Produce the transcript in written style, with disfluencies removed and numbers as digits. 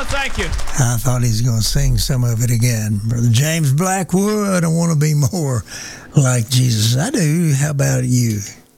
Thank you. I thought he was going to sing some of it again. Brother James Blackwood, I want to be more like Jesus. I do. How about you?